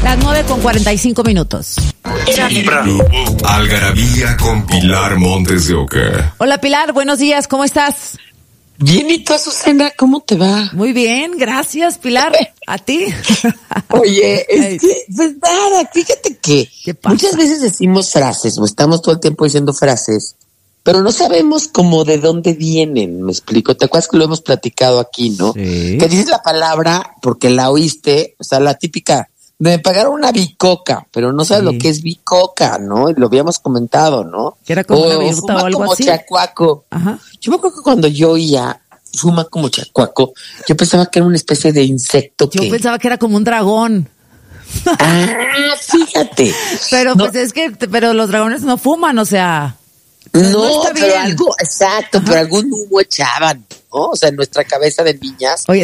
9:45. Algarabía con Pilar Montes de Oca. Hola Pilar, buenos días, ¿cómo estás? Bien, ¿y tú, Azucena? ¿Cómo te va? Muy bien, gracias Pilar. ¿A ti? Oye, pues nada, fíjate que muchas veces decimos frases o estamos todo el tiempo diciendo frases, pero no sabemos cómo de dónde vienen, ¿me explico? ¿Te acuerdas que lo hemos platicado aquí, no? Sí. Que dices la palabra porque la oíste, o sea, la típica, me pagaron una bicoca, pero no sabes lo que es bicoca, ¿no? Y lo habíamos comentado, ¿no? Que era como una viruta fuma o algo como así. chacuaco. Ajá. Yo me acuerdo que cuando yo oía fuma como chacuaco, yo pensaba que era una especie de insecto. Yo pensaba que era como un dragón. Ah, fíjate. Pero No, pues es que, pero los dragones no fuman, o sea. no, está pero bien. algo, exacto, pero algún humo echaban, ¿no? O sea, en nuestra cabeza de niñas. Oye,